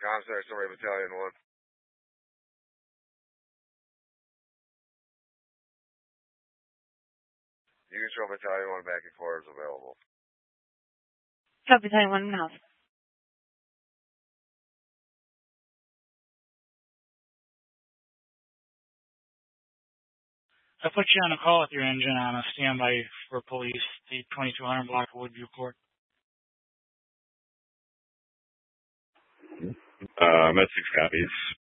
Commissary Summary Battalion 1. You control Battalion 1 back and quarters available. Battalion 1 in the house. I put you on a call with your engine on a standby for police, the 2200 block of Woodview Court. Met 6 copies.